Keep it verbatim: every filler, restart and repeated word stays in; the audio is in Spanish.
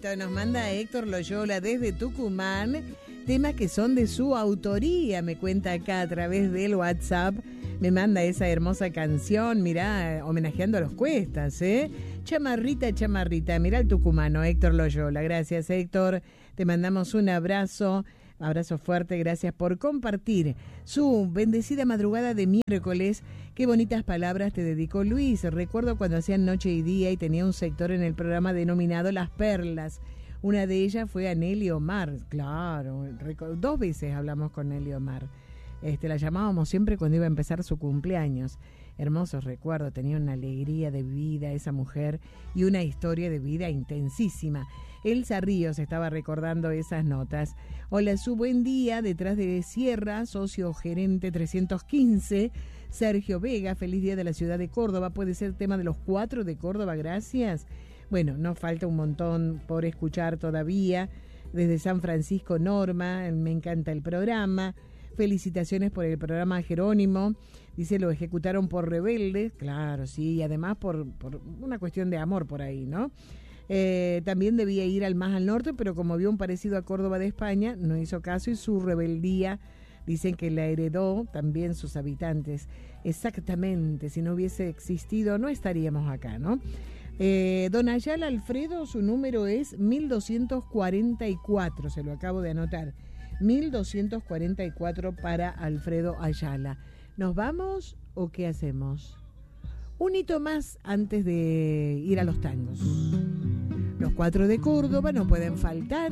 éxito. Nos manda Héctor Loyola desde Tucumán. Temas que son de su autoría, me cuenta acá a través del WhatsApp. Me manda esa hermosa canción, mirá, homenajeando a los Cuestas, ¿eh? Chamarrita, chamarrita. Mirá el tucumano, Héctor Loyola. Gracias, Héctor. Te mandamos un abrazo. Abrazo fuerte, gracias por compartir su bendecida madrugada de miércoles. Qué bonitas palabras te dedicó Luis. Recuerdo cuando hacían noche y día y tenía un sector en el programa denominado Las Perlas. Una de ellas fue a Nelly Omar. Claro, dos veces hablamos con Nelly Omar. Este, la llamábamos siempre cuando iba a empezar su cumpleaños. Hermosos recuerdos, tenía una alegría de vida esa mujer y una historia de vida intensísima. Elsa Ríos estaba recordando esas notas. Hola, su buen día, detrás de Sierra, socio gerente trescientos quince, Sergio Vega, feliz día de la ciudad de Córdoba. Puede ser tema de los cuatro de Córdoba, gracias. Bueno, nos falta un montón por escuchar todavía. Desde San Francisco, Norma, me encanta el programa. Felicitaciones por el programa Jerónimo. Dice, lo ejecutaron por rebelde. Claro, sí, y además por, por una cuestión de amor por ahí, ¿no? Eh, también debía ir al más al norte, pero como vio un parecido a Córdoba de España, no hizo caso y su rebeldía, dicen que la heredó también sus habitantes. Exactamente, si no hubiese existido, no estaríamos acá, ¿no? Eh, don Ayala Alfredo, su número es mil doscientos cuarenta y cuatro, se lo acabo de anotar. mil doscientos cuarenta y cuatro para Alfredo Ayala. ¿Nos vamos o qué hacemos? Un hito más antes de ir a los tangos. Los cuatro de Córdoba no pueden faltar.